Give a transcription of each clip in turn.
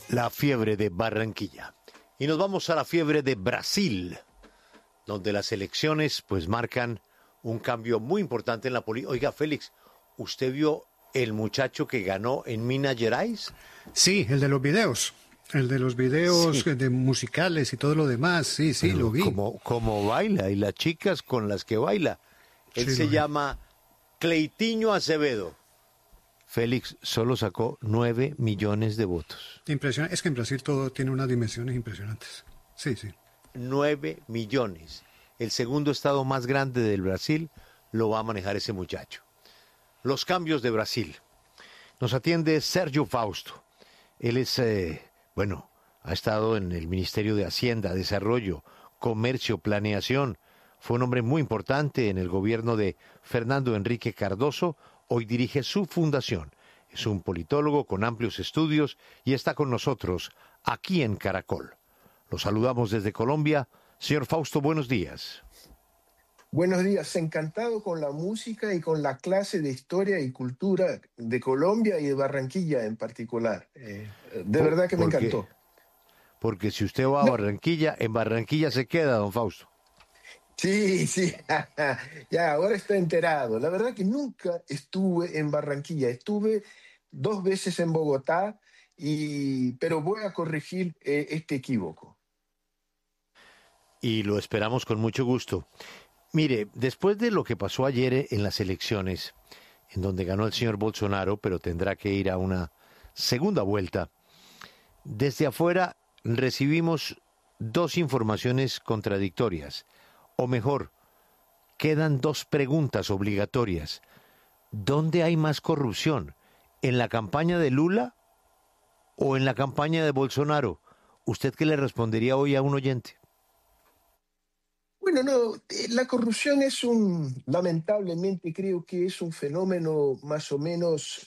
la fiebre de Barranquilla. Y nos vamos a la fiebre de Brasil, donde las elecciones pues marcan un cambio muy importante en la política. Oiga, Félix, ¿usted vio el muchacho que ganó en Minas Gerais? Sí, el de los videos. El de los videos Sí. de musicales y todo lo demás. Sí, sí, Pero lo vi. como baila y las chicas con las que baila. Él Sí, se lo vi. llama Cleitiño Acevedo. Félix solo sacó 9 millones de votos. Impresionante. Es que en Brasil todo tiene unas dimensiones impresionantes. Sí, sí. 9 millones. El segundo estado más grande del Brasil lo va a manejar ese muchacho. Los cambios de Brasil. Nos atiende Sergio Fausto. Él es, ha estado en el Ministerio de Hacienda, Desarrollo, Comercio, Planeación. Fue un hombre muy importante en el gobierno de Fernando Henrique Cardoso. Hoy dirige su fundación. Es un politólogo con amplios estudios y está con nosotros aquí en Caracol. Lo saludamos desde Colombia. Señor Fausto, buenos días. Buenos días, encantado con la música y con la clase de historia y cultura de Colombia y de Barranquilla en particular. De verdad que me encantó. Porque si usted va a No, Barranquilla, en Barranquilla se queda, don Fausto. sí, sí, ya, ahora está enterado. La verdad que nunca estuve en Barranquilla, estuve 2 veces en Bogotá, pero voy a corregir este equívoco. Y lo esperamos con mucho gusto. Mire, después de lo que pasó ayer en las elecciones, en donde ganó el señor Bolsonaro, pero tendrá que ir a una segunda vuelta, desde afuera recibimos dos informaciones contradictorias. O mejor, quedan dos preguntas obligatorias. ¿Dónde hay más corrupción? ¿En la campaña de Lula o en la campaña de Bolsonaro? ¿Usted qué le respondería hoy a un oyente? Bueno, no, la corrupción lamentablemente creo que es un fenómeno más o menos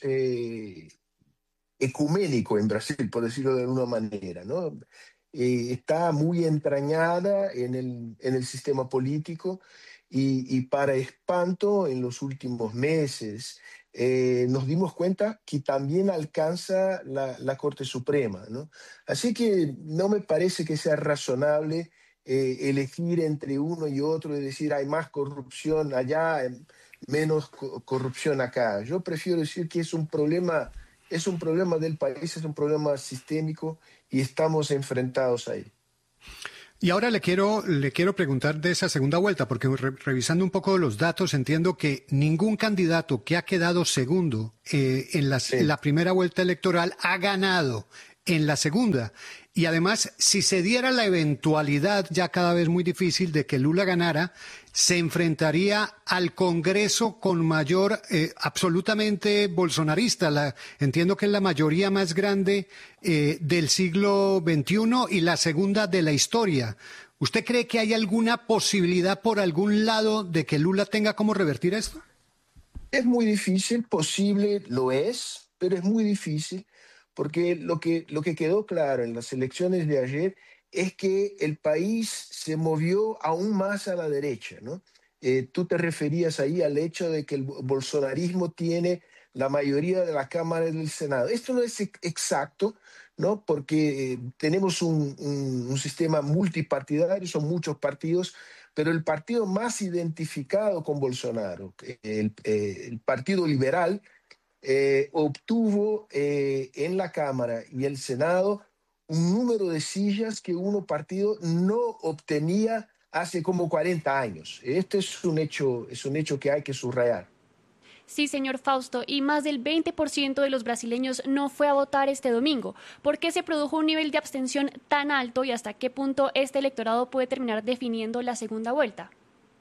ecuménico en Brasil, por decirlo de alguna manera, ¿no? Está muy entrañada en el sistema político y para espanto en los últimos meses nos dimos cuenta que también alcanza la Corte Suprema, ¿no? Así que no me parece que sea razonable elegir entre uno y otro y decir hay más corrupción allá, menos corrupción acá. Yo prefiero decir que es un problema del país, es un problema sistémico y estamos enfrentados ahí. Y ahora le quiero preguntar de esa segunda vuelta, porque revisando un poco los datos entiendo que ningún candidato que ha quedado segundo en Sí. la primera vuelta electoral ha ganado en la segunda. Y además, si se diera la eventualidad, ya cada vez muy difícil, de que Lula ganara, se enfrentaría al Congreso con mayor, absolutamente bolsonarista. Entiendo que es la mayoría más grande del siglo XXI y la segunda de la historia. ¿Usted cree que hay alguna posibilidad por algún lado de que Lula tenga cómo revertir esto? Es muy difícil, posible lo es, pero es muy difícil porque lo que quedó claro en las elecciones de ayer es que el país se movió aún más a la derecha, ¿no? Tú te referías ahí al hecho de que el bolsonarismo tiene la mayoría de la Cámara y del Senado. Esto no es exacto, ¿no? Porque tenemos un sistema multipartidario, son muchos partidos, pero el partido más identificado con Bolsonaro, el Partido Liberal, obtuvo en la Cámara y el Senado un número de sillas que uno partido no obtenía hace como 40 años. Este es un hecho que hay que subrayar. Sí, señor Fausto, y más del 20% de los brasileños no fue a votar este domingo. ¿Por qué se produjo un nivel de abstención tan alto y hasta qué punto este electorado puede terminar definiendo la segunda vuelta?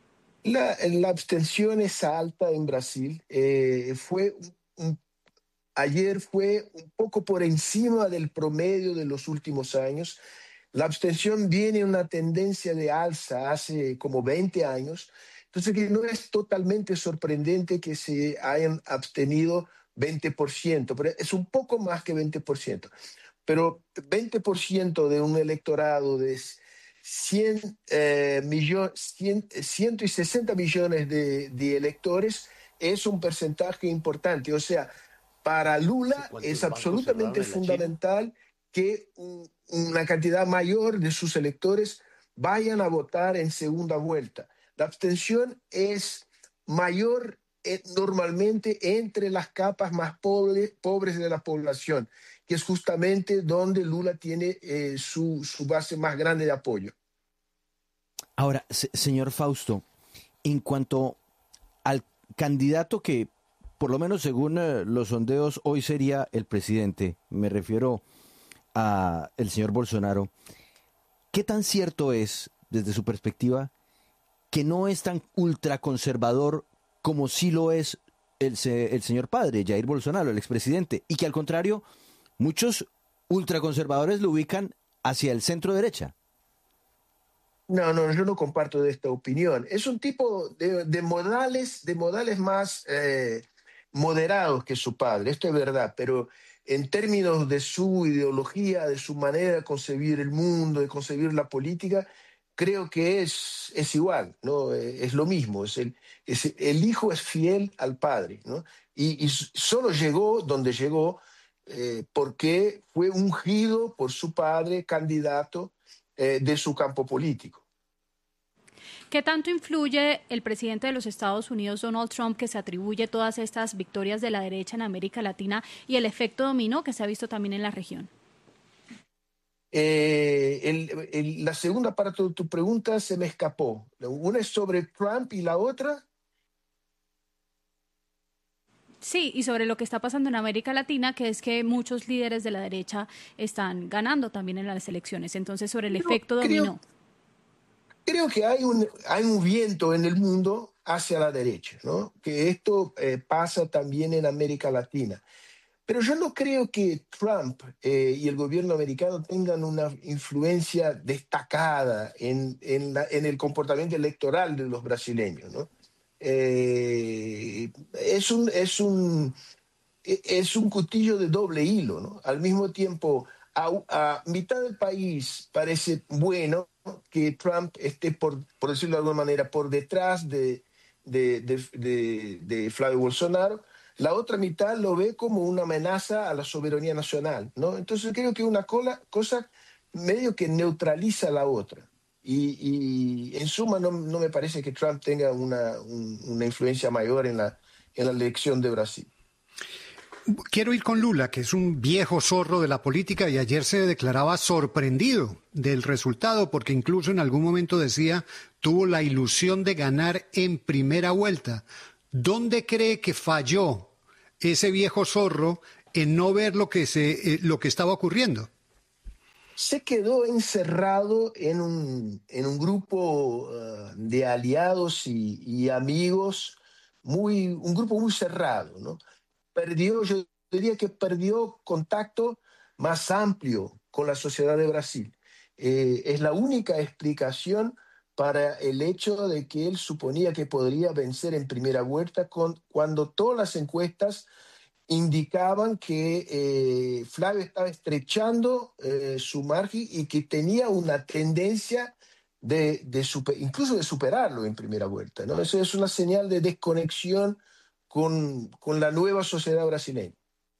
La abstención es alta en Brasil. Ayer fue un poco por encima del promedio de los últimos años. La abstención viene en una tendencia de alza hace como 20 años, entonces que no es totalmente sorprendente que se hayan abstenido 20%, pero es un poco más que 20%. Pero 20% de un electorado de 160 millones de electores es un porcentaje importante. O sea, para Sí, Lula ¿cuántos es bancos cerraron absolutamente en la China? fundamental que una cantidad mayor de sus electores vayan a votar en segunda vuelta. La abstención es mayor normalmente entre las capas más pobres de la población, que es justamente donde Lula tiene su base más grande de apoyo. Ahora, señor Fausto, en cuanto al candidato que, por lo menos según los sondeos, hoy sería el presidente, me refiero a el señor Bolsonaro, ¿qué tan cierto es, desde su perspectiva, que no es tan ultraconservador como sí lo es el señor padre, Jair Bolsonaro, el expresidente, y que al contrario, muchos ultraconservadores lo ubican hacia el centro derecha? No, yo no comparto de esta opinión. Es un tipo de modales más moderados que su padre, esto es verdad, pero en términos de su ideología, de su manera de concebir el mundo, de concebir la política, creo que es igual, ¿no? Es lo mismo, el hijo es fiel al padre, ¿no? Y solo llegó donde llegó porque fue ungido por su padre candidato de su campo político. ¿Qué tanto influye el presidente de los Estados Unidos, Donald Trump, que se atribuye todas estas victorias de la derecha en América Latina y el efecto dominó que se ha visto también en la región? La segunda parte de tu pregunta se me escapó. Una es sobre Trump y la otra. Sí, y sobre lo que está pasando en América Latina, que es que muchos líderes de la derecha están ganando también en las elecciones. Entonces, sobre el efecto dominó. Creo que hay un viento en el mundo hacia la derecha, ¿no? Que esto pasa también en América Latina. Pero yo no creo que Trump y el gobierno americano tengan una influencia destacada en el comportamiento electoral de los brasileños, ¿no? Es un cuchillo de doble hilo, ¿no? Al mismo tiempo, a mitad del país parece bueno que Trump esté, por decirlo de alguna manera, por detrás de Flavio Bolsonaro. La otra mitad lo ve como una amenaza a la soberanía nacional, ¿no? Entonces creo que una cosa medio que neutraliza la otra. Y en suma no me parece que Trump tenga una influencia mayor en la elección de Brasil. Quiero ir con Lula, que es un viejo zorro de la política y ayer se declaraba sorprendido del resultado porque incluso en algún momento decía tuvo la ilusión de ganar en primera vuelta. ¿Dónde cree que falló ese viejo zorro en no ver lo que estaba ocurriendo? Se quedó encerrado en un grupo de aliados y amigos, un grupo muy cerrado, ¿no? Yo diría que perdió contacto más amplio con la sociedad de Brasil. Es la única explicación para el hecho de que él suponía que podría vencer en primera vuelta cuando todas las encuestas indicaban que Flavio estaba estrechando su margen y que tenía una tendencia incluso de superarlo en primera vuelta, ¿no? Eso es una señal de desconexión con la nueva sociedad brasileña.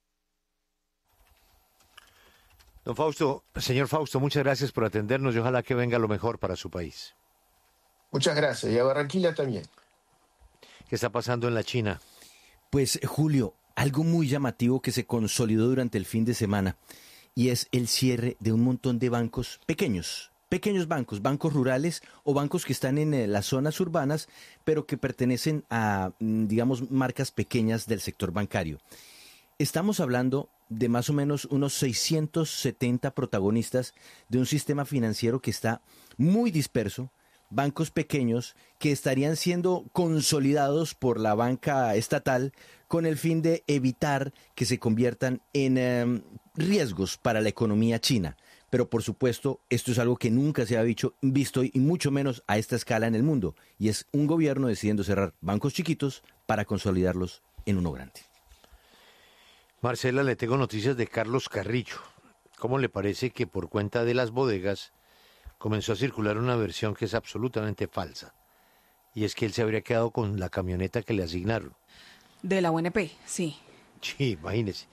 Don Fausto, señor Fausto, muchas gracias por atendernos y ojalá que venga lo mejor para su país. Muchas gracias, y a Barranquilla también. ¿Qué está pasando en la China? Pues, Julio, algo muy llamativo que se consolidó durante el fin de semana y es el cierre de un montón de bancos pequeños bancos rurales o bancos que están en las zonas urbanas, pero que pertenecen a, digamos, marcas pequeñas del sector bancario. Estamos hablando de más o menos unos 670 protagonistas de un sistema financiero que está muy disperso, bancos pequeños que estarían siendo consolidados por la banca estatal con el fin de evitar que se conviertan en riesgos para la economía china. Pero por supuesto, esto es algo que nunca se ha visto y mucho menos a esta escala en el mundo. Y es un gobierno decidiendo cerrar bancos chiquitos para consolidarlos en uno grande. Marcela, le tengo noticias de Carlos Carrillo. ¿Cómo le parece que por cuenta de las bodegas comenzó a circular una versión que es absolutamente falsa? Y es que él se habría quedado con la camioneta que le asignaron. De la UNP, sí. Sí, imagínese.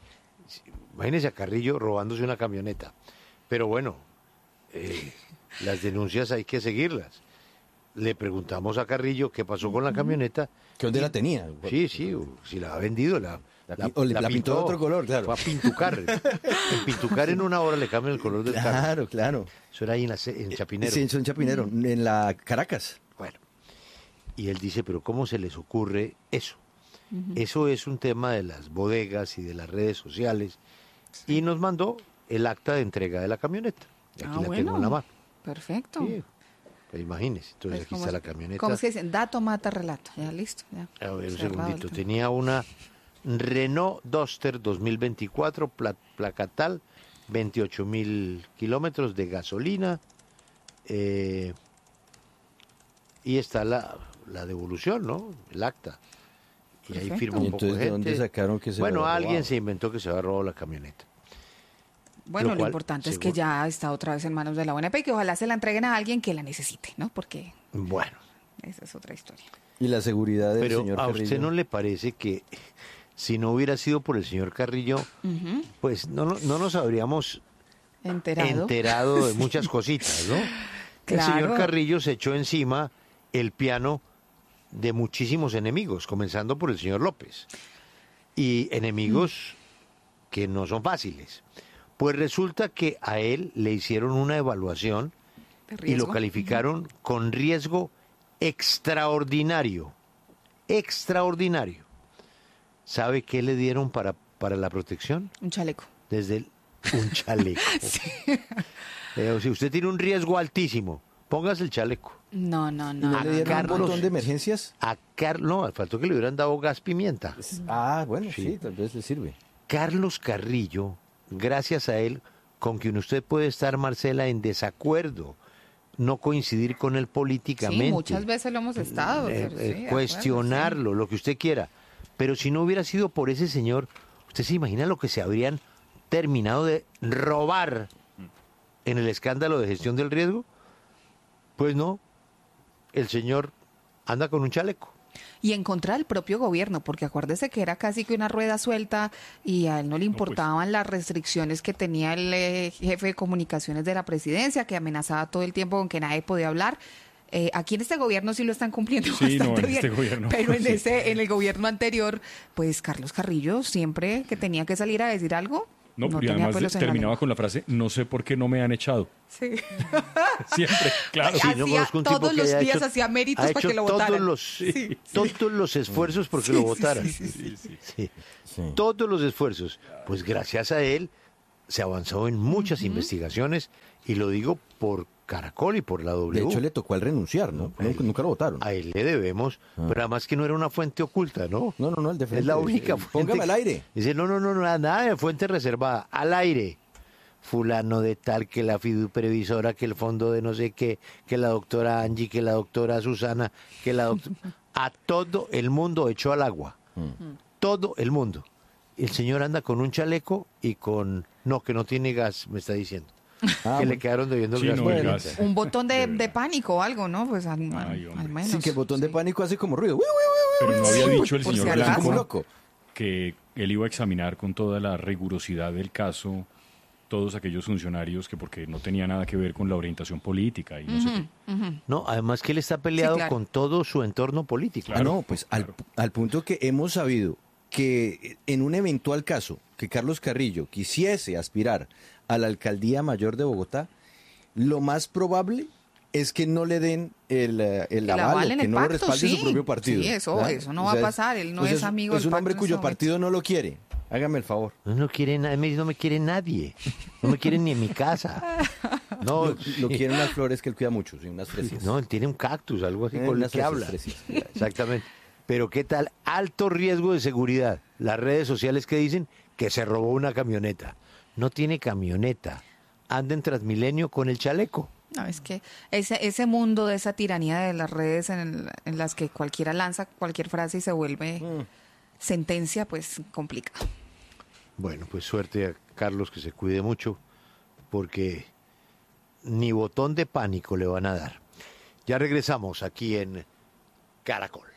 Imagínese a Carrillo robándose una camioneta. Pero bueno, las denuncias hay que seguirlas. Le preguntamos a Carrillo qué pasó con la camioneta. ¿Que dónde la tenía? Sí, si la ha vendido, la pintó de otro color, claro. Fue a Pintucar. En Pintucar en una hora le cambian el color del carro. Claro. Eso era ahí en Chapinero. Sí, eso en Chapinero, en la Caracas. Bueno, y él dice, pero ¿cómo se les ocurre eso? Eso es un tema de las bodegas y de las redes sociales. Y nos mandó el acta de entrega de la camioneta. Y aquí la tengo en la mano. Perfecto. Sí, pues imagínese. Entonces aquí está la camioneta. ¿Cómo se dice? Dato mata relato. Ya listo. Ya. A ver, un Cerrado segundito. Tenía una Renault Duster 2024, placa tal, 28.000 kilómetros de gasolina. Y está la devolución, ¿no? El acta. Y ahí Perfecto. firma un ¿Y poco de entonces de gente. dónde sacaron que se Bueno, había alguien robado? se inventó que se había robado la camioneta. Bueno, Lo lo cual, importante es seguro. que ya está otra vez en manos de la ONP y que ojalá se la entreguen a alguien que la necesite, ¿no? Porque Bueno, esa es otra historia. Y la seguridad del pero señor ¿a Carrillo. usted no le parece que si no hubiera sido por el señor Carrillo, pues no nos habríamos enterado de muchas cositas, ¿no? Claro. El señor Carrillo se echó encima el piano de muchísimos enemigos, comenzando por el señor López. Y enemigos que no son fáciles. Pues resulta que a él le hicieron una evaluación ¿De y lo riesgo? calificaron con riesgo extraordinario. Extraordinario. ¿Sabe qué le dieron para la protección? Un chaleco. Un chaleco. Si usted tiene un riesgo altísimo, póngase el chaleco. No. ¿Y no le dieron Carlos. un botón de emergencias? No, faltó que le hubieran dado gas pimienta. Bueno, Sí. sí, tal vez le sirve. Carlos Carrillo, gracias a él, con quien usted puede estar, Marcela, en desacuerdo, no coincidir con él políticamente. Sí, muchas veces lo hemos estado. pero sí, de acuerdo, cuestionarlo, lo que usted quiera. Pero si no hubiera sido por ese señor, ¿usted se imagina lo que se habrían terminado de robar en el escándalo de gestión del riesgo? Pues no, el señor anda con un chaleco. Y en contra del propio gobierno, porque acuérdese que era casi que una rueda suelta y a él no le importaban las restricciones que tenía el jefe de comunicaciones de la presidencia, que amenazaba todo el tiempo con que nadie podía hablar. Aquí en este gobierno sí lo están cumpliendo Sí, bastante no, en bien, este gobierno, pero en sí. en el gobierno anterior, pues Carlos Carrillo siempre que tenía que salir a decir algo, No, no y tenía además pelos en la terminaba lengua. con la frase, no sé por qué no me han echado. Sí. Siempre, claro. Sí, no Hacía conozco un tipo todos que los haya días hecho- hacía méritos ha para hecho que lo votaran. todos los esfuerzos porque lo votaran. Sí. Todos los esfuerzos. Pues gracias a él se avanzó en muchas investigaciones y lo digo por Caracol y por la W. De hecho, le tocó al renunciar, ¿no? Nunca lo votaron. A él le debemos, pero además que no era una fuente oculta, ¿no? No, el de frente. Es la única fuente. Póngame al aire. Dice, no, nada de fuente reservada, al aire. Fulano de tal, que la fiduprevisora, que el fondo de no sé qué, que la doctora Angie, que la doctora Susana, que la doctora... A todo el mundo echó al agua. Todo el mundo. El señor anda con un chaleco y con... No, que no tiene gas, me está diciendo. Que le quedaron debiendo el Sí, gas. no, el Bueno, gas. Un botón De de verdad. pánico o algo, ¿no? Pues al hombre. menos. Sí, que el botón de pánico hace como ruido. Pero no había dicho el por señor si Habla acaso. como Blanco loco. que él iba a examinar con toda la rigurosidad del caso todos aquellos funcionarios que porque no tenía nada que ver con la orientación política y no sé qué. No, además que él está peleado claro. con todo su entorno político. Claro. No, pues claro. al punto que hemos sabido que en un eventual caso que Carlos Carrillo quisiese aspirar a la alcaldía mayor de Bogotá, lo más probable es que no le den el aval, en que el no lo pacto, respalde sí. su propio partido. Sí, eso ¿verdad? no va a pasar, él no pues es amigo es del un hombre pacto en cuyo ese momento. partido no lo quiere. Hágame el favor. No quiere nadie, no me quiere nadie. No me quieren ni en mi casa. No, Lo quieren unas flores que él cuida mucho, sí, unas fresias. no, él tiene un cactus, algo así con el unas que habla. fresias. Exactamente. Pero ¿qué tal? Alto riesgo de seguridad. Las redes sociales que dicen que se robó una camioneta. No tiene camioneta. Anda en Transmilenio con el chaleco. No, es que ese mundo de esa tiranía de las redes en las que cualquiera lanza cualquier frase y se vuelve sentencia, pues complicado. Bueno, pues suerte a Carlos, que se cuide mucho, porque ni botón de pánico le van a dar. Ya regresamos aquí en Caracol.